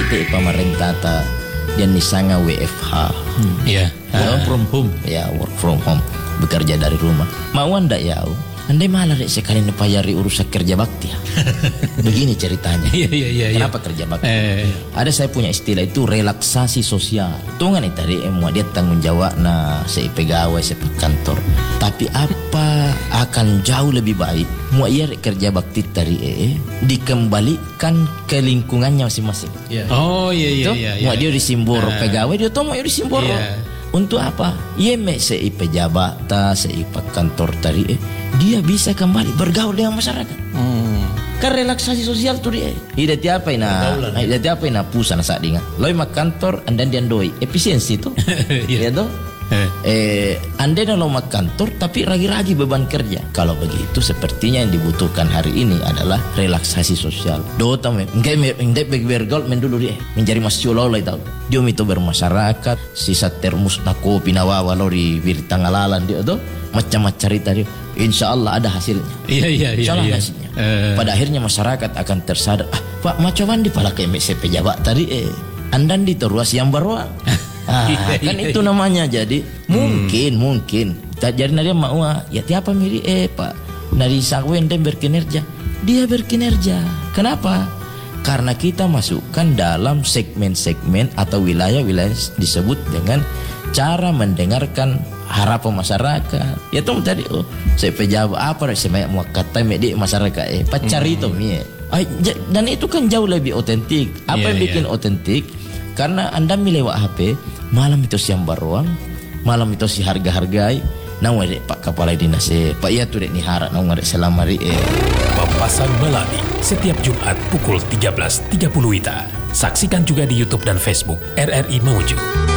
te pemerintah ta dan nisanga WFH. Iya. Work from home. Ya, work from home, bekerja dari rumah. Mau anda ya? Andai malah dek sekali nepayari urusan kerja bakti. Begini ceritanya. Iya. Kenapa kerja bakti? Ada saya punya istilah itu relaksasi sosial. Tungan itu tadi mau dia tanggung jawab na saya pegawai saya kantor. Tapi apa akan jauh lebih baik mau ia kerja bakti tadi dikembalikan ke lingkungannya masing-masing. Oh iya. Mau dia disimbor pegawai dia tuh mau dia disimbor. Untuk apa? Ia sei pejabat ta sei kantor tadi dia bisa kembali bergaul dengan masyarakat. Kan relaksasi sosial tuh dia. Tidak tiapa ina pusana saat dinga. Loi mak kantor andan dian doi efisiensi tuh. Ya toh? Anda lo mak kantor tapi ragi-ragi beban kerja. Kalau begitu sepertinya yang dibutuhkan hari ini adalah relaksasi sosial. Do tame enggak bergaul mendulu dia mencari masyolo lah tahu. Dia itu bermasyarakat sisa termus na kopi na wawa lo di tangalalan dia tuh macam-macam cerita dia. Insya Allah ada hasilnya. Iya. Insya Allah hasilnya. Pada akhirnya masyarakat akan tersadar. Pak macam di pala KMC pejabat tadi andan di teruas yang baruan. Kan itu namanya. Jadi mungkin jadi dia mau ya tiapa miri Pak dari Sakwen dan berkinerja. Dia berkinerja. Kenapa? Karena kita masukkan dalam segmen-segmen atau wilayah-wilayah disebut dengan cara mendengarkan harapan masyarakat. Ya tuh tadi saya pejabat apa saya mau kata medik masyarakat pacar itu dan itu kan jauh lebih otentik. Apa yang bikin otentik? Karena Anda melewat HP malam itu siang baruang, malam itu si harga-hargai. Nang dek Pak Kepala Dinas Pak ya tuh dek ni harap nang dek selamari Papasan Melati setiap Jumat pukul 13.30 WITA. Saksikan juga di YouTube dan Facebook RRI Mamuju.